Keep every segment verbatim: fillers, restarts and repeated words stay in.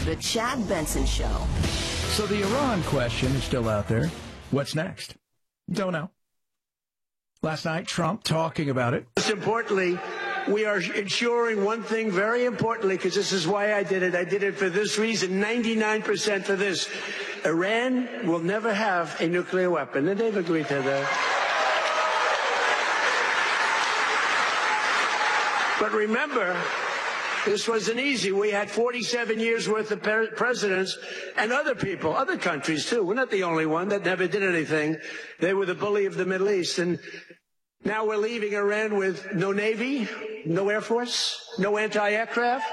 The Chad Benson Show. So the Iran question is still out there. What's next? Don't know. Last night, Trump talking about it. Most importantly, we are ensuring one thing very importantly, because this is why I did it. I did it for this reason, ninety-nine percent for this. Iran will never have a nuclear weapon, and they've agreed to that. But remember, this wasn't easy. We had forty-seven years worth of presidents and other people, other countries too. We're not the only one that never did anything. They were the bully of the Middle East. And now we're leaving Iran with no Navy, no Air Force, no anti-aircraft,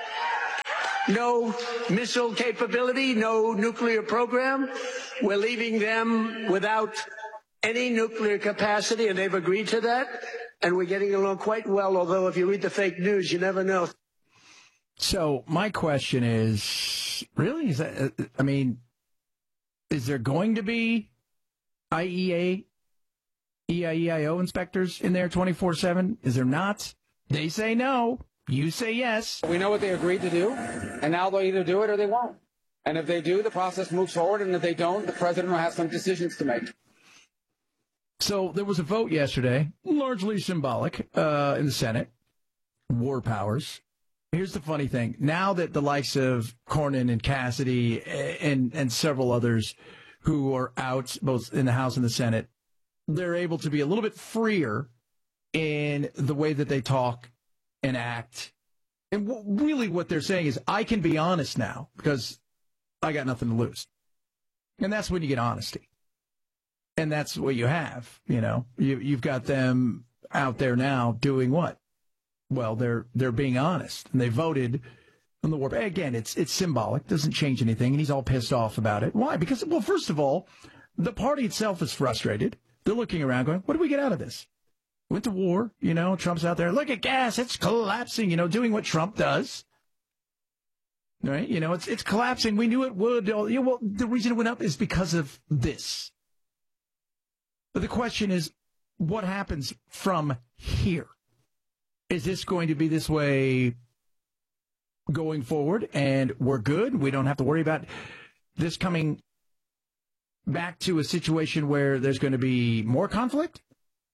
no missile capability, no nuclear program. We're leaving them without any nuclear capacity, and they've agreed to that. And we're getting along quite well, although if you read the fake news, you never know. So my question is, really, is that, I mean, is there going to be I E A, E I E I O inspectors in there twenty-four seven? Is there not? They say no. You say yes. We know what they agreed to do, and now they'll either do it or they won't. And if they do, the process moves forward, and if they don't, the president will have some decisions to make. So there was a vote yesterday, largely symbolic, uh, in the Senate. War powers. Here's the funny thing. Now that the likes of Cornyn and Cassidy and, and several others who are out both in the House and the Senate, they're able to be a little bit freer in the way that they talk and act. And w- really what they're saying is, I can be honest now because I got nothing to lose. And that's when you get honesty. And that's what you have, you know. You, you've got them out there now doing what? Well, they're they're being honest, and they voted on the war. Again, it's it's symbolic, doesn't change anything, and he's all pissed off about it. Why? Because, well, first of all, the party itself is frustrated. They're looking around going, what do we get out of this? Went to war, you know, Trump's out there, look at gas, it's collapsing, you know, doing what Trump does. Right? You know, it's it's collapsing. We knew it would. You know, well, the reason it went up is because of this. But the question is, what happens from here? Is this going to be this way going forward and we're good? We don't have to worry about this coming back to a situation where there's going to be more conflict?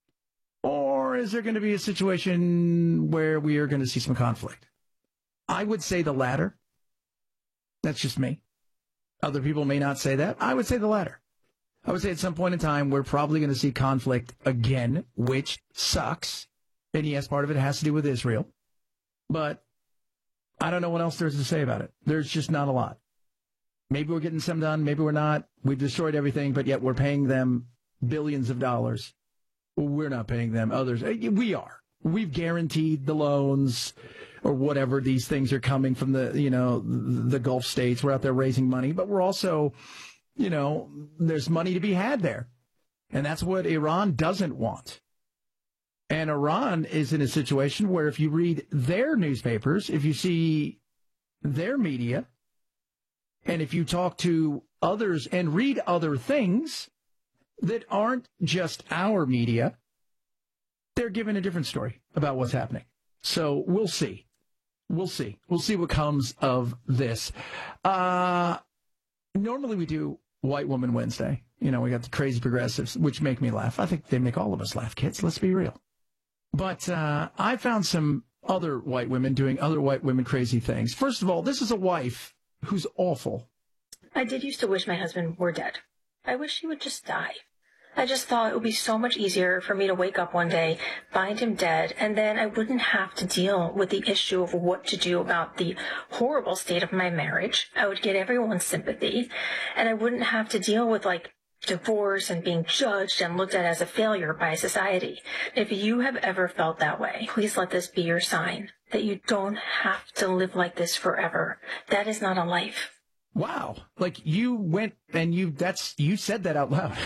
Or is there going to be a situation where we are going to see some conflict? I would say the latter. That's just me. Other people may not say that. I would say the latter. I would say at some point in time, we're probably going to see conflict again, which sucks. And yes, part of it has to do with Israel. But I don't know what else there's to say about it. There's just not a lot. Maybe we're getting some done. Maybe we're not. We've destroyed everything, but yet we're paying them billions of dollars. We're not paying them. Others, we are. We've guaranteed the loans or whatever. These things are coming from the, you know, the Gulf states. We're out there raising money, but we're also, you know, there's money to be had there. And that's what Iran doesn't want. And Iran is in a situation where if you read their newspapers, if you see their media, and if you talk to others and read other things that aren't just our media, they're given a different story about what's happening. So we'll see. We'll see. We'll see what comes of this. Uh, normally we do White Woman Wednesday. You know, we got the crazy progressives, which make me laugh. I think they make all of us laugh, kids. Let's be real. But uh, I found some other white women doing other white women crazy things. First of all, this is a wife who's awful. I did used to wish my husband were dead. I wish he would just die. I just thought it would be so much easier for me to wake up one day, find him dead, and then I wouldn't have to deal with the issue of what to do about the horrible state of my marriage. I would get everyone's sympathy, and I wouldn't have to deal with, like, divorce and being judged and looked at as a failure by society. If you have ever felt that way, please let this be your sign that you don't have to live like this forever. That is not a life. Wow. Like you went and you, that's, you said that out loud.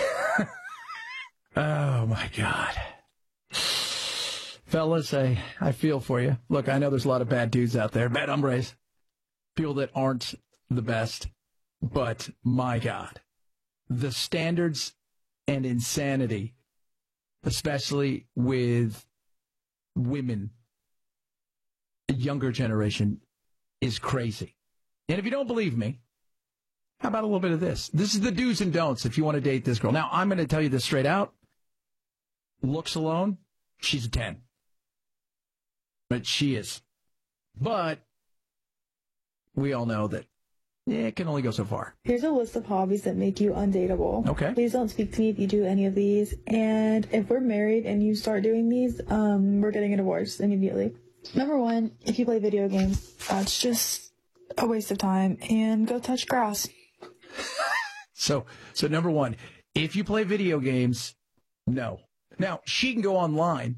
Oh my God. Fellas, I, I feel for you. Look, I know there's a lot of bad dudes out there, bad hombres, people that aren't the best, but my God, the standards and insanity, especially with women, the younger generation, is crazy. And if you don't believe me, how about a little bit of this? This is the do's and don'ts if you want to date this girl. Now, I'm going to tell you this straight out. Looks alone, she's a ten. But she is. But we all know that it can only go so far. Here's a list of hobbies that make you undateable. Okay. Please don't speak to me if you do any of these. And if we're married and you start doing these, um, we're getting a divorce immediately. Number one, if you play video games, that's just a waste of time. And go touch grass. So, so number one, if you play video games, no. Now, she can go online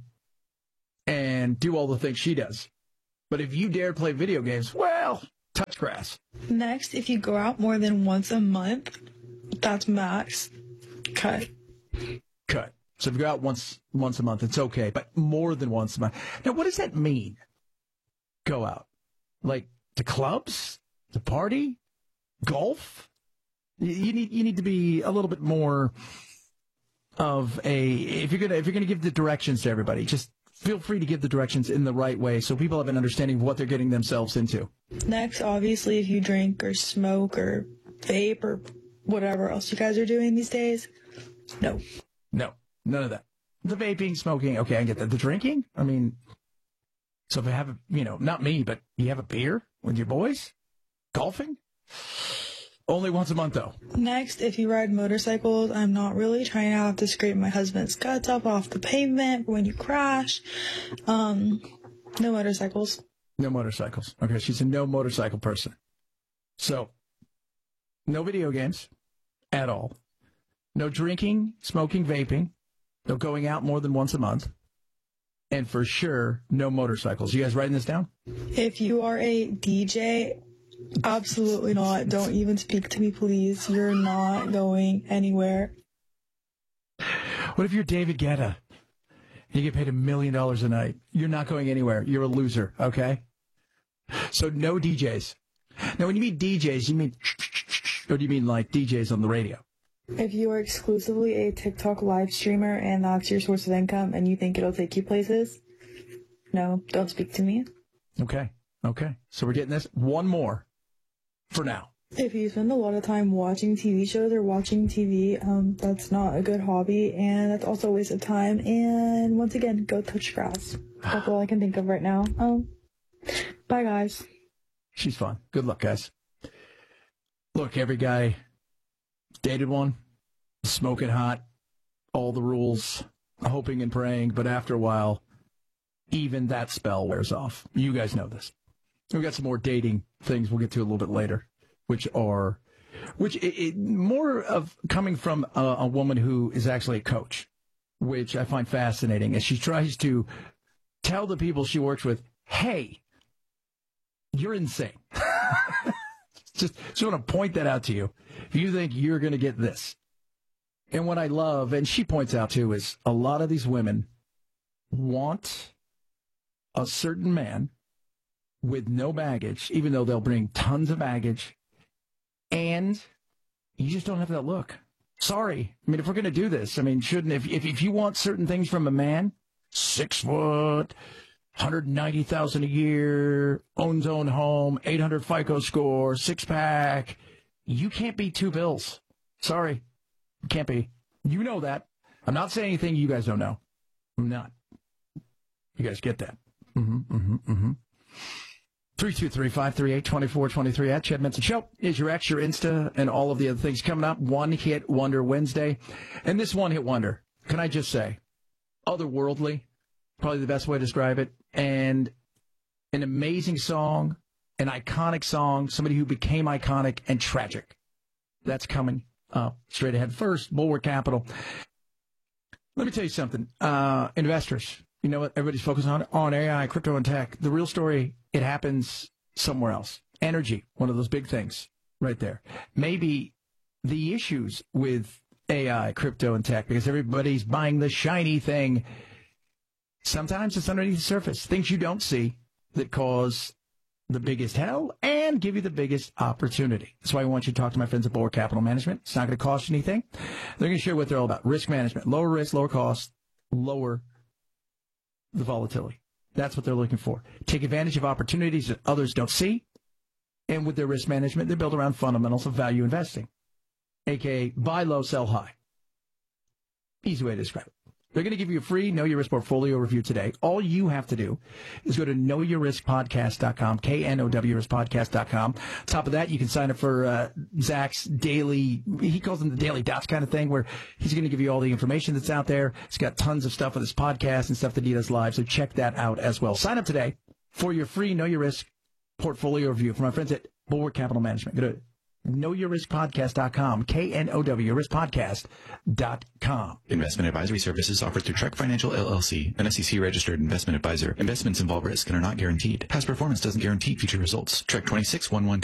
and do all the things she does. But if you dare play video games, well, touch grass. Next, if you go out more than once a month, that's max. Cut. Cut. So if you go out once once a month, it's okay. But more than once a month. Now, what does that mean? Go out. Like to clubs? To party? Golf? You need you need to be a little bit more of a if you're gonna if you're gonna give the directions to everybody, just feel free to give the directions in the right way so people have an understanding of what they're getting themselves into. Next, obviously, if you drink or smoke or vape or whatever else you guys are doing these days, no. No, none of that. The vaping, smoking, okay, I get that. The drinking, I mean, so if I have, a, you know, not me, but you have a beer with your boys, golfing. Only once a month, though. Next, if you ride motorcycles, I'm not really trying to have to scrape my husband's guts up off the pavement when you crash. Um, no motorcycles. No motorcycles. Okay, she's a no motorcycle person. So, no video games at all. No drinking, smoking, vaping. No going out more than once a month. And for sure, no motorcycles. You guys writing this down? If you are a D J... Absolutely not. Don't even speak to me, please. You're not going anywhere. What if you're David Guetta? You get paid a million dollars a night. You're not going anywhere. You're a loser, okay? So no D Js. Now, when you mean D Js, you mean, or do you mean like D Js on the radio? If you are exclusively a TikTok live streamer and that's your source of income and you think it'll take you places, no, don't speak to me. Okay. Okay. So we're getting this. One more for now. If you spend a lot of time watching T V shows or watching T V, um, that's not a good hobby, and that's also a waste of time. And once again, go touch grass. That's all I can think of right now. Um, bye, guys. She's fun. Good luck, guys. Look, every guy dated one, smoking hot, all the rules, hoping and praying, but after a while, even that spell wears off. You guys know this. We've got some more dating things we'll get to a little bit later, which are, which it, it, more of coming from a, a woman who is actually a coach, which I find fascinating as she tries to tell the people she works with, hey, you're insane. just, just want to point that out to you. If you think you're going to get this. And what I love, and she points out too, is a lot of these women want a certain man with no baggage, even though they'll bring tons of baggage, and you just don't have that look. Sorry. I mean, if we're going to do this, I mean, shouldn't, if, if if you want certain things from a man, six foot, one hundred ninety thousand dollars a year, owns own home, eight hundred FICO score, six pack, you can't be two bills. Sorry. You can't be. You know that. I'm not saying anything you guys don't know. I'm not. You guys get that. Mm-hmm, mm-hmm, mm-hmm. three two three, five three eight, two four two three at Chad Benson Show is your X, your Insta, and all of the other things coming up. One Hit Wonder Wednesday. And this One Hit Wonder, can I just say, otherworldly, probably the best way to describe it, and an amazing song, an iconic song, somebody who became iconic and tragic. That's coming up straight ahead. First, Bulwark Capital. Let me tell you something. Uh, investors, you know what everybody's focused on? On A I, crypto, and tech. The real story, it happens somewhere else. Energy, one of those big things right there. Maybe the issues with A I, crypto, and tech, because everybody's buying the shiny thing. Sometimes it's underneath the surface. Things you don't see that cause the biggest hell and give you the biggest opportunity. That's why I want you to talk to my friends at Bulwark Capital Management. It's not going to cost you anything. They're going to share what they're all about. Risk management, lower risk, lower cost, lower the volatility. That's what they're looking for. Take advantage of opportunities that others don't see. And with their risk management, they're built around fundamentals of value investing, a k a buy low, sell high. Easy way to describe it. They're going to give you a free Know Your Risk portfolio review today. All you have to do is go to know your risk podcast dot com, K N O W risk podcast dot com. Top of that, you can sign up for uh, Zach's daily, he calls them the daily dots kind of thing, where he's going to give you all the information that's out there. He's got tons of stuff with his podcast and stuff that he does live, so check that out as well. Sign up today for your free Know Your Risk portfolio review from our friends at Bulwark Capital Management. Go to know your risk podcast dot com, K N O W risk podcast dot com. Investment advisory services offered through Trek Financial L L C, an S E C-registered investment advisor. Investments involve risk and are not guaranteed. Past performance doesn't guarantee future results. Trek two six one one